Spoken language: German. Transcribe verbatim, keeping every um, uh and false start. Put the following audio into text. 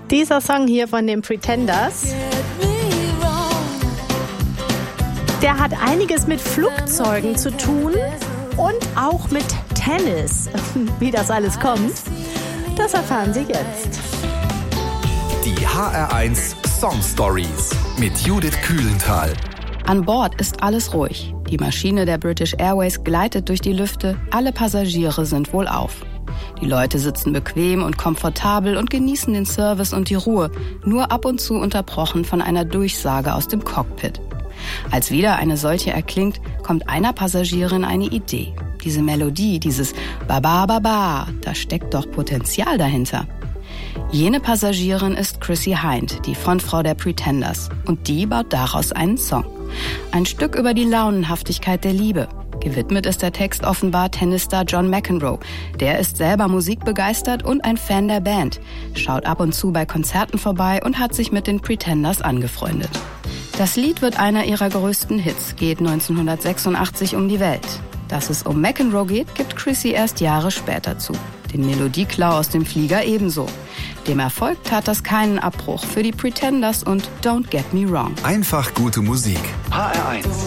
Dieser Song hier von den Pretenders, der hat einiges mit Flugzeugen zu tun und auch mit Tennis. Wie das alles kommt, das erfahren Sie jetzt. Die H R eins Song Stories mit Judith Kühlenthal. An Bord ist alles ruhig. Die Maschine der British Airways gleitet durch die Lüfte. Alle Passagiere sind wohlauf. Die Leute sitzen bequem und komfortabel und genießen den Service und die Ruhe, nur ab und zu unterbrochen von einer Durchsage aus dem Cockpit. Als wieder eine solche erklingt, kommt einer Passagierin eine Idee. Diese Melodie, dieses Ba-ba-ba-ba, da steckt doch Potenzial dahinter. Jene Passagierin ist Chrissie Hynde, die Frontfrau der Pretenders. Und die baut daraus einen Song. Ein Stück über die Launenhaftigkeit der Liebe. Gewidmet ist der Text offenbar Tennisstar John McEnroe. Der ist selber musikbegeistert und ein Fan der Band, schaut ab und zu bei Konzerten vorbei und hat sich mit den Pretenders angefreundet. Das Lied wird einer ihrer größten Hits, geht neunzehnhundertsechsundachtzig um die Welt. Dass es um McEnroe geht, gibt Chrissie erst Jahre später zu. Den Melodieklau aus dem Flieger ebenso. Dem Erfolg tat das keinen Abbruch für die Pretenders und Don't Get Me Wrong. Einfach gute Musik. H R eins.